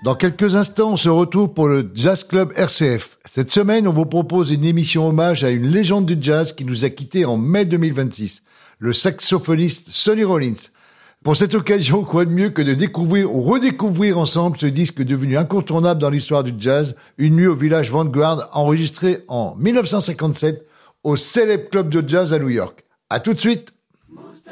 Dans quelques instants, on se retrouve pour le Jazz Club RCF. Cette semaine, on vous propose une émission hommage à une légende du jazz qui nous a quittés en mai 2026, le saxophoniste Sonny Rollins. Pour cette occasion, quoi de mieux que de découvrir ou redécouvrir ensemble ce disque devenu incontournable dans l'histoire du jazz, Une nuit au village Vanguard, enregistré en 1957 au célèbre club de jazz à New York. À tout de suite!